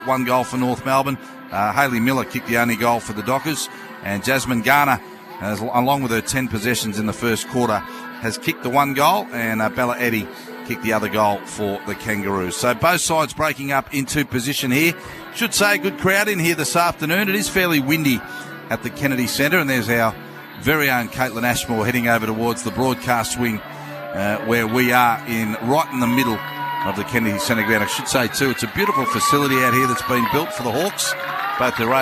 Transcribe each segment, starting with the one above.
One goal for North Melbourne. Hayley Miller kicked the only goal for the Dockers, and Jasmine Garner, along with her 10 possessions in the first quarter, has kicked the one goal, and Bella Eddy kicked the other goal for the Kangaroos. So both sides breaking up into position here. Should say a good crowd in here this afternoon. It is fairly windy at the Kennedy Centre, and there's our very own Caitlin Ashmore heading over towards the broadcast wing, where we are right in the middle of the Kennedy Centre ground. I should say too, it's a beautiful facility out here that's been built for the Hawks, both their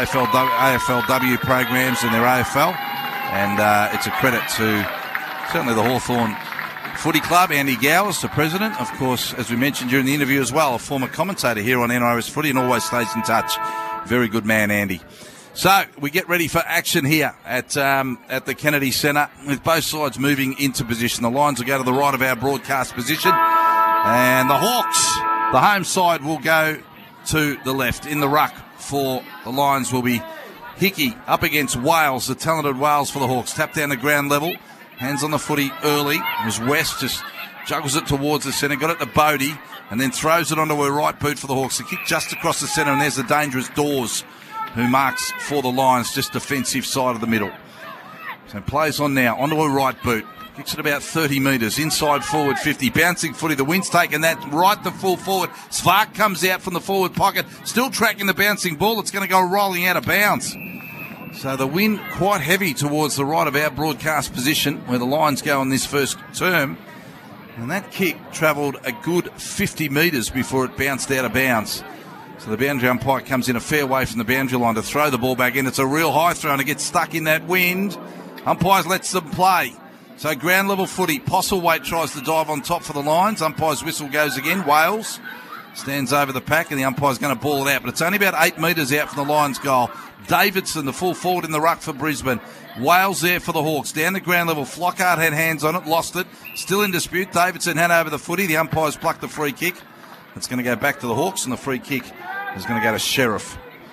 AFLW programs and their AFL, and it's a credit to certainly the Hawthorn Footy Club. Andy Gowers, the president, of course, as we mentioned during the interview as well, a former commentator here on NRS Footy and always stays in touch. Very good man, Andy. So we get ready for action here at the Kennedy Centre, with both sides moving into position. The Lions will go to the right of our broadcast position, and the Hawks, the home side, will go to the left. In the ruck for the Lions will be Hickey up against Wales, the talented Wales for the Hawks. Tap down the ground level. Hands on the footy early. As West just juggles it towards the centre. Got it to Bodie and then throws it onto her right boot for the Hawks. The kick just across the centre, and there's the dangerous Dawes, who marks for the Lions, just defensive side of the middle. So plays on now, onto her right boot. Kicks it about 30 metres, inside forward 50. Bouncing footy, the wind's taken that right to full forward. Svark comes out from the forward pocket, still tracking the bouncing ball. It's going to go rolling out of bounds. So the wind quite heavy towards the right of our broadcast position, where the Lions go on this first term. And that kick travelled a good 50 metres before it bounced out of bounds. So the boundary umpire comes in a fair way from the boundary line to throw the ball back in. It's a real high throw, and it gets stuck in that wind. Umpires lets them play. So ground level footy. Postlethwaite tries to dive on top for the Lions. Umpire's whistle goes again. Wales stands over the pack, and the umpire's going to ball it out. But it's only about 8 metres out from the Lions' goal. Davidson, the full forward in the ruck for Brisbane. Wales there for the Hawks. Down the ground level. Flockhart had hands on it, lost it. Still in dispute. Davidson had over the footy. The umpires plucked the free kick. It's going to go back to the Hawks, and the free kick is going to go to Sheriff.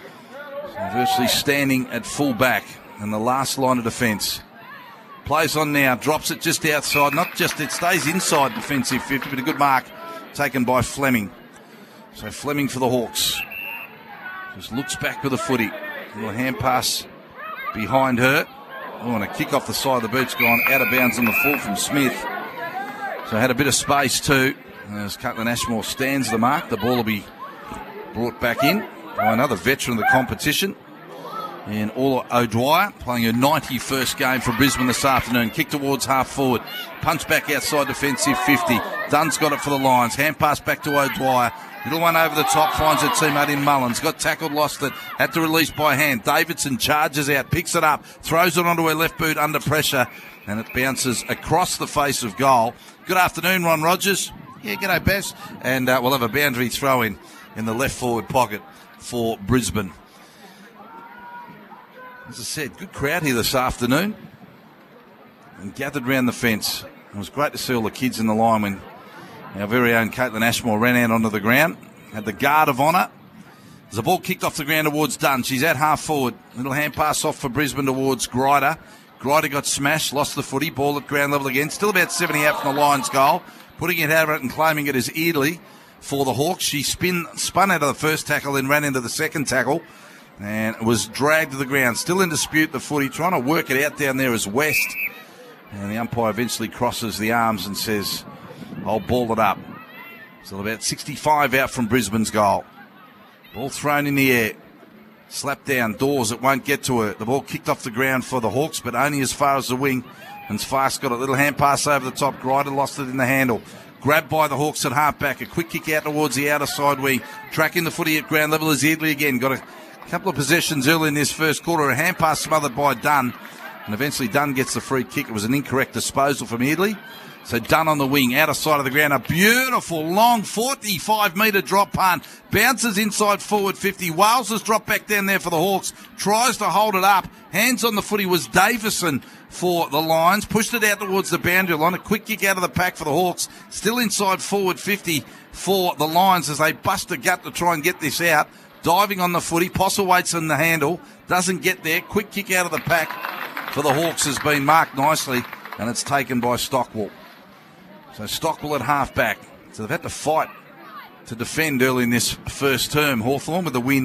So virtually standing at full back in the last line of defence. Plays on now. Drops it just outside. Not just, it stays inside defensive 50, but a good mark taken by Fleming. So Fleming for the Hawks. Just looks back with the footy. Little hand pass behind her. Oh, and a kick off the side of the boot's gone out of bounds on the full from Smith. So had a bit of space too. As Caitlin Ashmore stands the mark, the ball will be brought back in by another veteran of the competition. And Orla O'Dwyer playing her 91st game for Brisbane this afternoon. Kick towards half forward. Punch back outside defensive 50. Dunn's got it for the Lions. Hand pass back to O'Dwyer. Little one over the top, finds her teammate in Mullins. Got tackled, lost it. Had to release by hand. Davidson charges out, picks it up, throws it onto her left boot under pressure, and it bounces across the face of goal. Good afternoon, Ron Rogers. Yeah, g'day, Bess. And we'll have a boundary throw in the left forward pocket for Brisbane. As I said, good crowd here this afternoon and gathered round the fence. It was great to see all the kids in the line when our very own Caitlin Ashmore ran out onto the ground. Had the guard of honour. There's a ball kicked off the ground towards Dunn. She's at half forward. Little hand pass off for Brisbane towards Grider. Grider got smashed, lost the footy. Ball at ground level again. Still about 70 out from the Lions' goal. Putting it out and claiming it as Eardley for the Hawks. She spun out of the first tackle, then ran into the second tackle and was dragged to the ground. Still in dispute, the footy. Trying to work it out down there as West. And the umpire eventually crosses the arms and says, I'll ball it up. So about 65 out from Brisbane's goal. Ball thrown in the air. Slapped down. Dawes, it won't get to her. The ball kicked off the ground for the Hawks, but only as far as the wing. And Sparks got a little hand pass over the top. Grider lost it in the handle. Grabbed by the Hawks at half-back. A quick kick out towards the outer side wing. Tracking the footy at ground level is Eardley again. Got a couple of possessions early in this first quarter. A hand pass smothered by Dunn. And eventually Dunn gets the free kick. It was an incorrect disposal from Eardley. So Dunn on the wing, outer side of the ground. A beautiful, long, 45-metre drop punt. Bounces inside forward 50. Wales has dropped back down there for the Hawks. Tries to hold it up. Hands on the footy was Davison for the Lions. Pushed it out towards the boundary line. A quick kick out of the pack for the Hawks. Still inside forward 50 for the Lions as they bust a gut to try and get this out. Diving on the footy. Postlethwaite's in the handle. Doesn't get there. Quick kick out of the pack for the Hawks has been marked nicely, and it's taken by Stockwell. So Stockwell at half-back. So they've had to fight to defend early in this first term. Hawthorn with the win